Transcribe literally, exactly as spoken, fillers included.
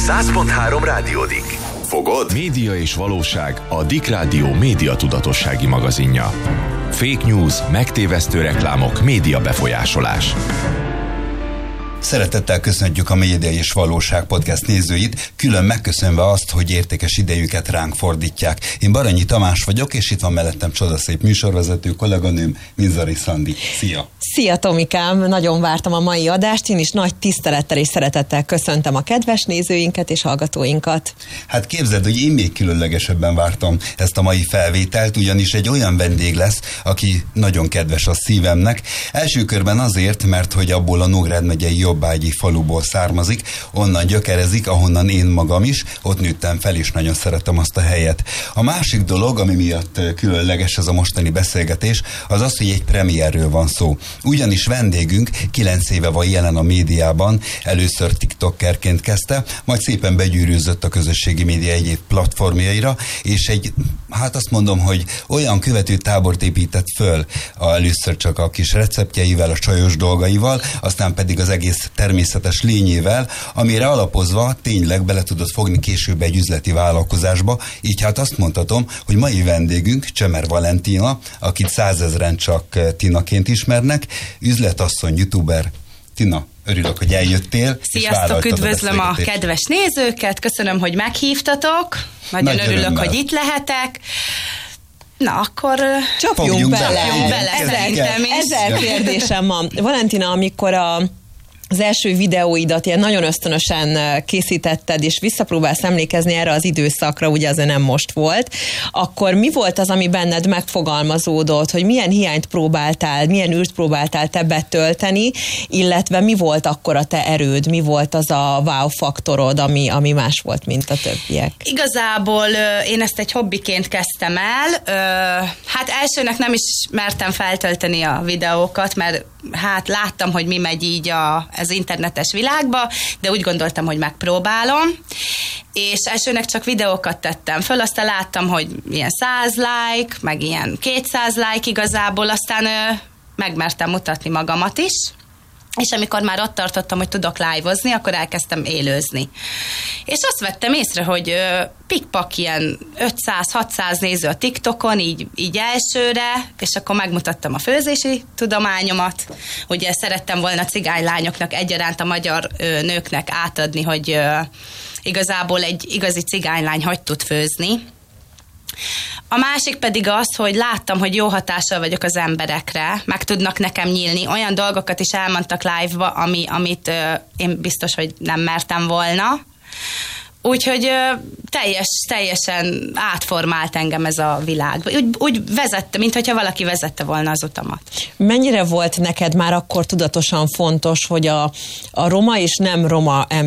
száz pont három rádiódik. Fogod? Média és valóság a Dick Rádió média tudatossági magazinja. Fake news, megtévesztő reklámok, média befolyásolás. Szeretettel köszöntjük a Média és Valóság podcast nézőit, külön megköszönve azt, hogy értékes idejüket ránk fordítják. Én Baranyi Tamás vagyok, és itt van mellettem csodaszép műsorvezető kolléganőm, Minzari Szandi. Szia! Szia Tomikám, nagyon vártam a mai adást, én is nagy tisztelettel és szeretettel köszöntöm a kedves nézőinket és hallgatóinkat. Hát képzeld, hogy én még különlegesebben vártam ezt a mai felvételt, ugyanis egy olyan vendég lesz, aki nagyon kedves a szívemnek. Első körben azért, mert hogy abból a Nógrád megyei Jobbágyi faluból származik, onnan gyökerezik, ahonnan én magam is, ott nőttem fel, és nagyon szeretem azt a helyet. A másik dolog, ami miatt különleges ez a mostani beszélgetés, az az, hogy egy premierről van szó. Ugyanis vendégünk kilenc éve van jelen a médiában, először TikTokerként kezdte, majd szépen begyűrűzött a közösségi média egyéb platformjaira, és egy, hát azt mondom, hogy olyan követő tábort épített föl, a, először csak a kis receptjeivel, a csajos dolgaival, aztán pedig az egész természetes lényével, amire alapozva tényleg bele tudott fogni később egy üzleti vállalkozásba, így hát azt mondhatom, hogy mai vendégünk Csemer Valentina, akit százezren csak Tinaként ismernek, üzletasszony, youtuber. Tina, örülök, hogy eljöttél. Sziasztok, üdvözlöm a, a kedves nézőket, köszönöm, hogy meghívtatok, nagyon Nagy örülök, örömmel. Hogy itt lehetek. Na, akkor csapjunk bele. bele. bele ezer, ezer kérdésem van. Valentina, amikor a az első videóidat ilyen nagyon ösztönösen készítetted, és visszapróbálsz emlékezni erre az időszakra, ugye azért nem most volt, akkor mi volt az, ami benned megfogalmazódott, hogy milyen hiányt próbáltál, milyen űrt próbáltál te betölteni, illetve mi volt akkor a te erőd, mi volt az a wow faktorod, ami, ami más volt, mint a többiek? Igazából én ezt egy hobbiként kezdtem el, hát elsőnek nem is mertem feltölteni a videókat, mert hát láttam, hogy mi megy így a az internetes világba, de úgy gondoltam, hogy megpróbálom, és elsőnek csak videókat tettem föl, aztán láttam, hogy ilyen száz like, meg ilyen kétszáz like igazából, aztán ö, megmertem mutatni magamat is, és amikor már ott tartottam, hogy tudok live-ozni, akkor elkezdtem élőzni. És azt vettem észre, hogy ö, pikpak ilyen ötszáz-hatszáz néző a TikTokon, így, így elsőre, és akkor megmutattam a főzési tudományomat. Ugye szerettem volna cigánylányoknak egyaránt a magyar ö, nőknek átadni, hogy ö, igazából egy igazi cigánylány hogy tud főzni. A másik pedig az, hogy láttam, hogy jó hatással vagyok az emberekre, meg tudnak nekem nyílni. Olyan dolgokat is elmondtak live-ba, ami, amit ö, én biztos, hogy nem mertem volna. Úgyhogy ö, teljes, teljesen átformált engem ez a világ. Úgy, úgy vezette, mintha valaki vezette volna az utamat. Mennyire volt neked már akkor tudatosan fontos, hogy a, a roma és nem roma ember